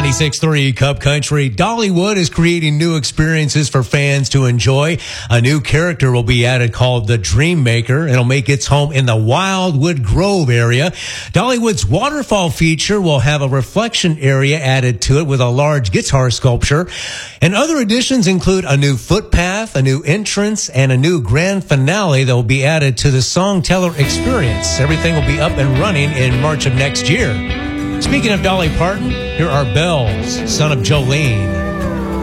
96.3 Cup Country. Dollywood is creating new experiences for fans to enjoy. A new character will be added called the Dream Maker. It'll make its home in the Wildwood Grove area. Dollywood's waterfall feature will have a reflection area added to it with a large guitar sculpture. And other additions include a new footpath, a new entrance, and a new grand finale that will be added to the Songteller experience. Everything will be up and running in March of next year. Speaking of Dolly Parton, here are Bells, Son of Jolene.